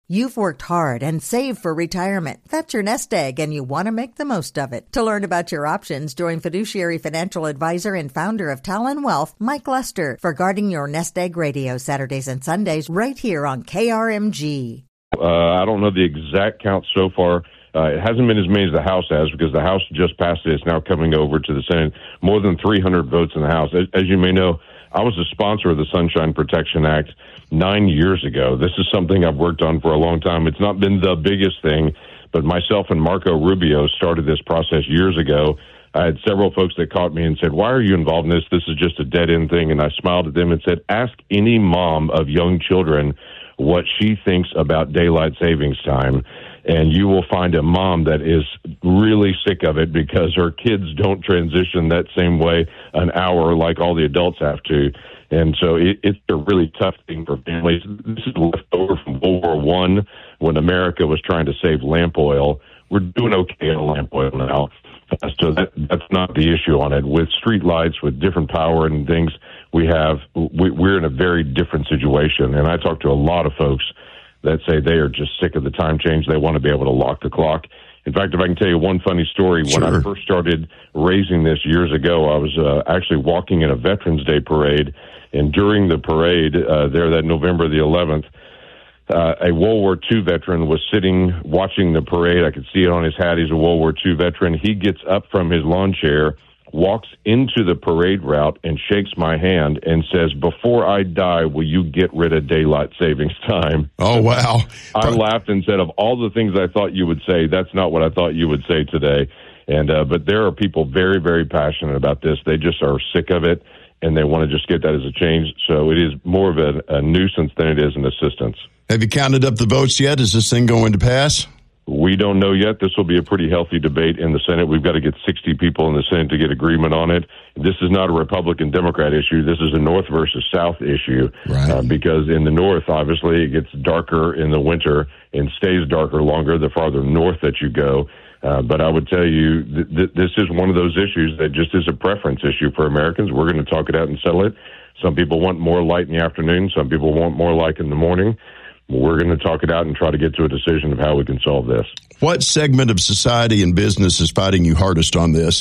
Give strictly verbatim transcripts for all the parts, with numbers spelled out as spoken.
You've worked hard and saved for retirement. That's your nest egg, and you want to make the most of it. To learn about your options, join fiduciary financial advisor and founder of Talon Wealth, Mike Lester, for Guarding Your Nest Egg Radio, Saturdays and Sundays, right here on K R M G. Uh, I don't know the exact count so far. Uh, it hasn't been as many as the House has, because the House just passed it. It's now coming over to the Senate. More than three hundred votes in the House. As, as you may know, I was a sponsor of the Sunshine Protection Act nine years ago. This is something I've worked on for a long time. It's not been the biggest thing, but myself and Marco Rubio started this process years ago. I had several folks that caught me and said, "Why are you involved in this? This is just a dead-end thing." And I smiled at them and said, "Ask any mom of young children what she thinks about daylight savings time, and you will find a mom that is really sick of it because her kids don't transition that same way an hour like all the adults have to." And so it, it's a really tough thing for families. This is left over from World War One, when America was trying to save lamp oil. We're doing okay on lamp oil now. So that, that's not the issue on it. With street lights, with different power and things, we have, we, we're in a very different situation. And I talk to a lot of folks that say they are just sick of the time change. They want to be able to lock the clock. In fact, if I can tell you one funny story, Sure. when I first started raising this years ago, I was uh, actually walking in a Veterans Day parade. And during the parade uh, there that November the eleventh, Uh, a World War Two veteran was sitting watching the parade. I could see it on his hat. He's a World War Two veteran. He gets up from his lawn chair, walks into the parade route, and shakes my hand and says, "Before I die, will you get rid of daylight savings time?" Oh, wow. I laughed and said, of all the things I thought you would say, that's not what I thought you would say today. And uh, but there are people very, very passionate about this. They just are sick of it, and they want to just get that as a change. So it is more of a, a nuisance than it is an assistance. Have you counted up the votes yet? Is this thing going to pass? We don't know yet. This will be a pretty healthy debate in the Senate. We've got to get sixty people in the Senate to get agreement on it. This is not a Republican-Democrat issue. This is a North versus South issue. Right. Uh, because in the North, obviously, it gets darker in the winter and stays darker longer the farther north that you go. Uh, but I would tell you th- th- this is one of those issues that just is a preference issue for Americans. We're going to talk it out and settle it. Some people want more light in the afternoon. Some people want more light in the morning. We're going to talk it out and try to get to a decision of how we can solve this. What segment of society and business is fighting you hardest on this?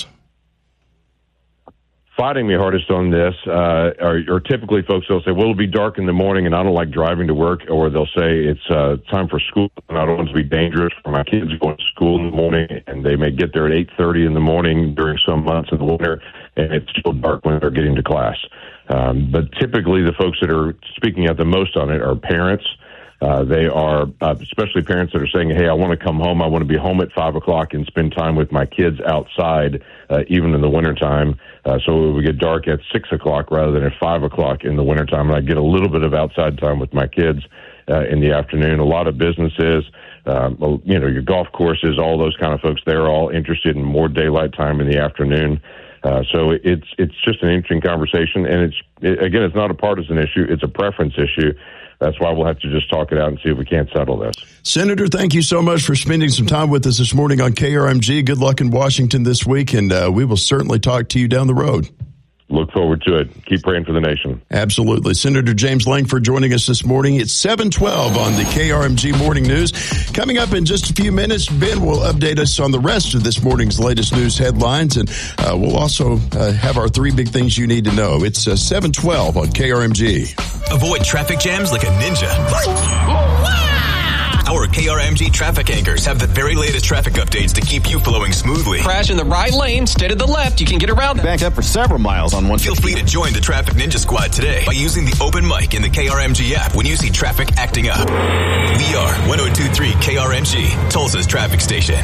Fighting me hardest on this uh, are, are typically folks that'll say, well, it'll be dark in the morning and I don't like driving to work, or they'll say it's uh, time for school and I don't want it to be dangerous for my kids going to school in the morning, and they may get there at eight thirty in the morning during some months in the winter, and it's still dark when they're getting to class. Um, but typically the folks that are speaking out the most on it are parents. Uh, they are uh, especially parents that are saying, hey, I want to come home. I want to be home at five o'clock and spend time with my kids outside, uh, even in the wintertime. Uh, so it would get dark at six o'clock rather than at five o'clock in the wintertime. And I get a little bit of outside time with my kids uh, in the afternoon. A lot of businesses, um, you know, your golf courses, all those kind of folks, they're all interested in more daylight time in the afternoon. Uh, so it's it's just an interesting conversation. And it's it, again, it's not a partisan issue. It's a preference issue. That's why we'll have to just talk it out and see if we can't settle this. Senator, thank you so much for spending some time with us this morning on K R M G. Good luck in Washington this week, and uh, we will certainly talk to you down the road. Look forward to it. Keep praying for the nation. Absolutely. Senator James Lankford joining us this morning. It's seven twelve on the K R M G Morning News. Coming up in just a few minutes, Ben will update us on the rest of this morning's latest news headlines, and uh, we'll also uh, have our three big things you need to know. It's uh, seven twelve on K R M G. Avoid traffic jams like a ninja. Our K R M G traffic anchors have the very latest traffic updates to keep you flowing smoothly. Crash in the right lane, stay to the left. You can get around. Backed up for several miles on one. Feel free to join the Traffic Ninja Squad today by using the open mic in the K R M G app when you see traffic acting up. We are one oh two point three K R M G, Tulsa's traffic station.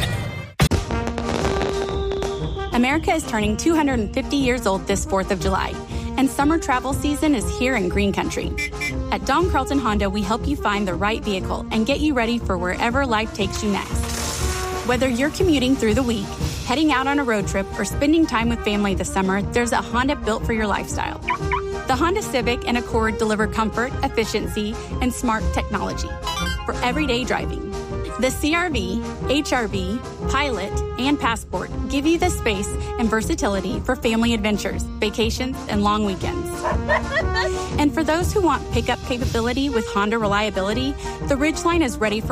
America is turning two hundred fifty years old this fourth of July, and summer travel season is here in Green Country. At Don Carlton Honda, we help you find the right vehicle and get you ready for wherever life takes you next. Whether you're commuting through the week, heading out on a road trip, or spending time with family this summer, there's a Honda built for your lifestyle. The Honda Civic and Accord deliver comfort, efficiency, and smart technology for everyday driving. The C R V, H R V, Pilot, and Passport give you the space and versatility for family adventures, vacations, and long weekends. And for those who want pickup capability with Honda reliability, the Ridgeline is ready for